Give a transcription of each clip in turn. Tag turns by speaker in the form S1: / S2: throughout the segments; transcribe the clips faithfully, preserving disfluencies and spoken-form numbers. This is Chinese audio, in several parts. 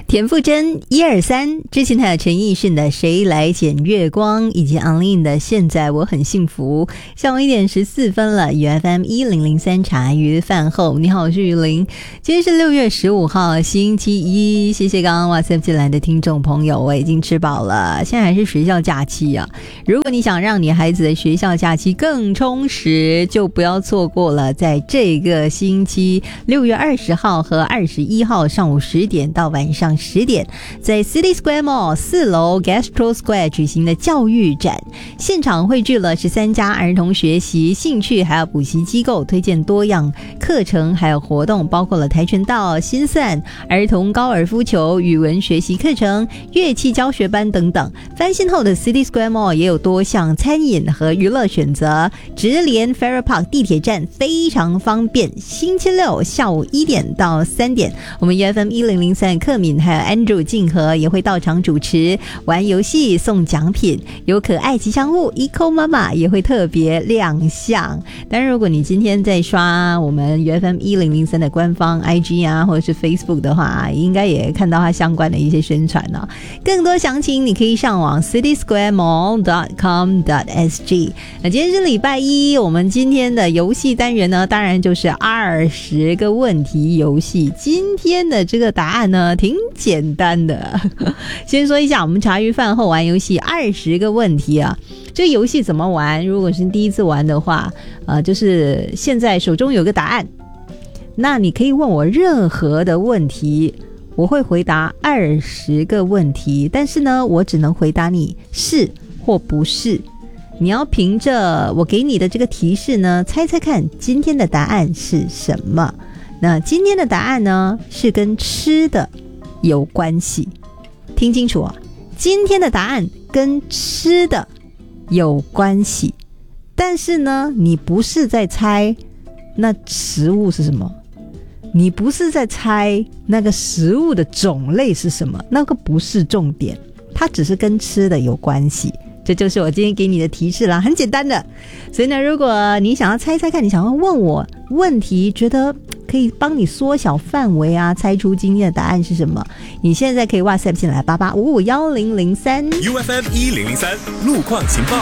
S1: 田馥甄一二三，之前还有陈奕迅的谁来捡月光，以及 Anlin 的现在我很幸福。下午一点十四分了 U F M 一零零三茶余饭后，你好，我是雨林。今天是六月十五号星期一，谢谢刚刚 WhatsApp 进来的听众朋友，我已经吃饱了，现在还是学校假期啊，如果你想让你孩子的学校假期更充实，就不要错过了在这个星期六月二十号和二十一号上午十点到晚上十点，在 City Square Mall 四楼 Gastro Square 举行的教育展，现场汇聚了十三家儿童学习兴趣还有补习机构，推荐多样课程还有活动，包括了跆拳道、心算、儿童高尔夫球、语文学习课程、乐器教学班等等。翻新后的 City Square Mall 也有多项餐饮和娱乐选择，直连 Farrer Park 地铁站非常方便。星期六下午一点到三点，我们 U F M 一零零三克敏还有 Andrew 静和也会到场主持，玩游戏送奖品，有可爱吉祥物 Eco 妈妈也会特别亮相。当然如果你今天在刷我们 U F M 一零零三的官方 I G 啊或者是 Facebook 的话，应该也看到它相关的一些宣传哦。更多详情你可以上网 city square mall dot com dot s g。 那今天是礼拜一，我们今天的游戏单元呢，当然就是二十个问题游戏。今天的这个答案呢挺简单的，先说一下我们茶余饭后玩游戏二十个问题啊。这个游戏怎么玩？如果是第一次玩的话，呃，就是现在手中有个答案，那你可以问我任何的问题，我会回答二十个问题，但是呢，我只能回答你是或不是。你要凭着我给你的这个提示呢，猜猜看今天的答案是什么。那今天的答案呢，是跟吃的有关系。听清楚啊，今天的答案跟吃的有关系，但是呢，你不是在猜那食物是什么，你不是在猜那个食物的种类是什么，那个不是重点，它只是跟吃的有关系。这就是我今天给你的提示啦，很简单的。所以呢，如果你想要猜猜看，你想要问我问题，觉得可以帮你缩小范围啊，猜出今天的答案是什么，你现在可以 WhatsApp 进来八八五五一零零三
S2: U F M 一零零三路况情报。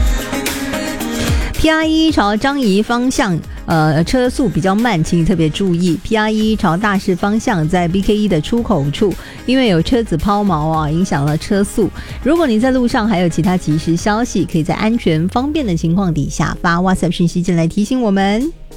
S1: P R 一 朝张仪方向呃，车速比较慢，请你特别注意。P R 一 朝大势方向，在 B K 一 的出口处，因为有车子抛锚啊，影响了车速。如果你在路上还有其他即时消息，可以在安全方便的情况底下发 WhatsApp 讯息进来提醒我们。